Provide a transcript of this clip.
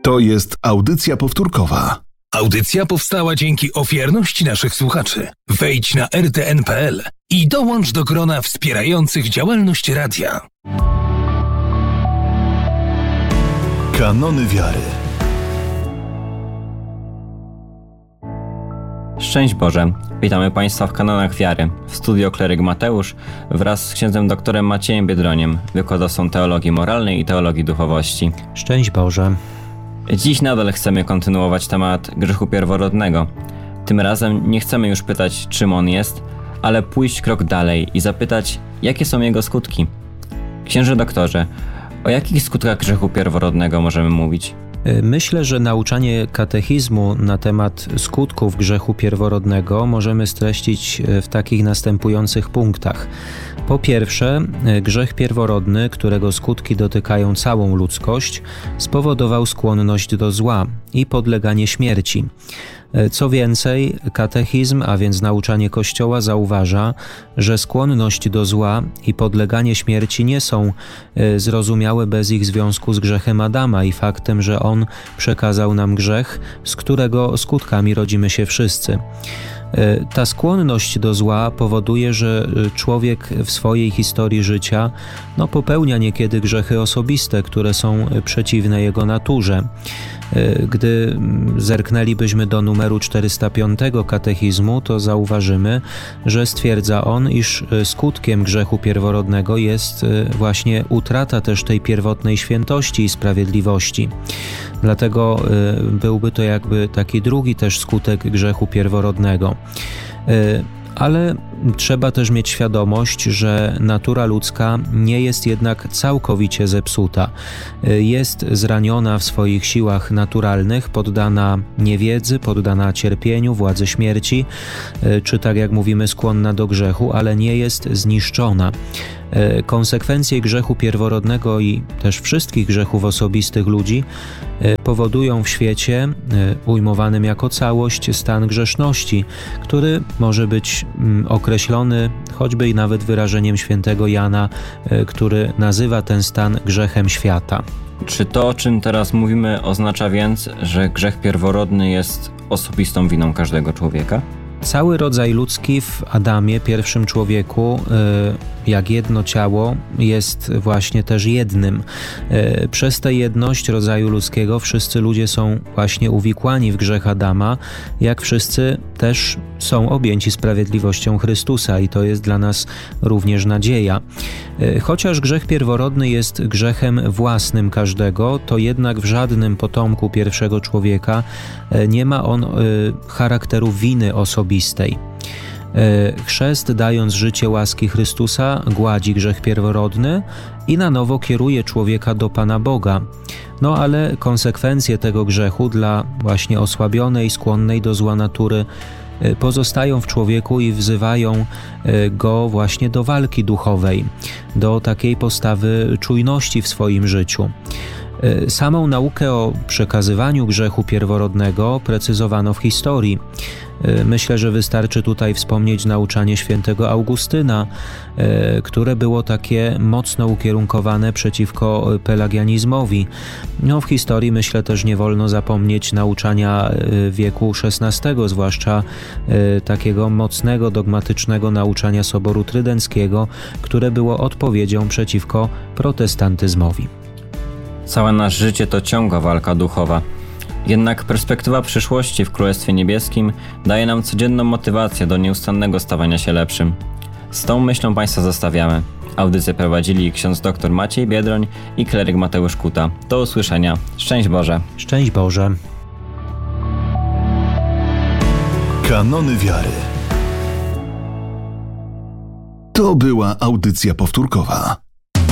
To jest audycja powtórkowa. Audycja powstała dzięki ofiarności naszych słuchaczy. Wejdź na rtn.pl i dołącz do grona wspierających działalność radia. Kanony wiary. Szczęść Boże! Witamy Państwa w Kanonach Wiary. W studio kleryk Mateusz wraz z księdzem doktorem Maciejem Biedroniem, wykładowcą teologii moralnej i teologii duchowości. Szczęść Boże! Dziś nadal chcemy kontynuować temat grzechu pierworodnego. Tym razem nie chcemy już pytać, czym on jest, ale pójść krok dalej i zapytać, jakie są jego skutki. Księże doktorze, o jakich skutkach grzechu pierworodnego możemy mówić? Myślę, że nauczanie katechizmu na temat skutków grzechu pierworodnego możemy streścić w takich następujących punktach. Po pierwsze, grzech pierworodny, którego skutki dotykają całą ludzkość, spowodował skłonność do zła i podleganie śmierci. Co więcej, katechizm, a więc nauczanie Kościoła, zauważa, że skłonność do zła i podleganie śmierci nie są zrozumiałe bez ich związku z grzechem Adama i faktem, że on przekazał nam grzech, z którego skutkami rodzimy się wszyscy. Ta skłonność do zła powoduje, że człowiek w swojej historii życia popełnia niekiedy grzechy osobiste, które są przeciwne jego naturze. Gdy zerknęlibyśmy do numeru 405 katechizmu, to zauważymy, że stwierdza on, iż skutkiem grzechu pierworodnego jest właśnie utrata też tej pierwotnej świętości i sprawiedliwości. Dlatego byłby to jakby taki drugi też skutek grzechu pierworodnego. Ale trzeba też mieć świadomość, że natura ludzka nie jest jednak całkowicie zepsuta. Jest zraniona w swoich siłach naturalnych, poddana niewiedzy, poddana cierpieniu, władzy śmierci, czy tak jak mówimy, skłonna do grzechu, ale nie jest zniszczona. Konsekwencje grzechu pierworodnego i też wszystkich grzechów osobistych ludzi powodują w świecie, ujmowanym jako całość, stan grzeszności, który może być określony choćby i nawet wyrażeniem świętego Jana, który nazywa ten stan grzechem świata. Czy to, o czym teraz mówimy, oznacza więc, że grzech pierworodny jest osobistą winą każdego człowieka? Cały rodzaj ludzki w Adamie, pierwszym człowieku, jak jedno ciało, jest właśnie też jednym. Przez tę jedność rodzaju ludzkiego wszyscy ludzie są właśnie uwikłani w grzech Adama, jak wszyscy też są objęci sprawiedliwością Chrystusa i to jest dla nas również nadzieja. Chociaż grzech pierworodny jest grzechem własnym każdego, to jednak w żadnym potomku pierwszego człowieka nie ma on charakteru winy osobistej. Chrzest, dając życie łaski Chrystusa, gładzi grzech pierworodny i na nowo kieruje człowieka do Pana Boga. Ale konsekwencje tego grzechu dla właśnie osłabionej, skłonnej do zła natury pozostają w człowieku i wzywają go właśnie do walki duchowej, do takiej postawy czujności w swoim życiu. Samą naukę o przekazywaniu grzechu pierworodnego precyzowano w historii. Myślę, że wystarczy tutaj wspomnieć nauczanie świętego Augustyna, które było takie mocno ukierunkowane przeciwko pelagianizmowi. W historii, myślę, też nie wolno zapomnieć nauczania wieku XVI, zwłaszcza takiego mocnego, dogmatycznego nauczania Soboru Trydenckiego, które było odpowiedzią przeciwko protestantyzmowi. Całe nasze życie to ciągła walka duchowa. Jednak perspektywa przyszłości w Królestwie Niebieskim daje nam codzienną motywację do nieustannego stawania się lepszym. Z tą myślą Państwa zostawiamy. Audycję prowadzili ksiądz dr Maciej Biedroń i kleryk Mateusz Kuta. Do usłyszenia. Szczęść Boże. Szczęść Boże. Kanony wiary. To była audycja powtórkowa.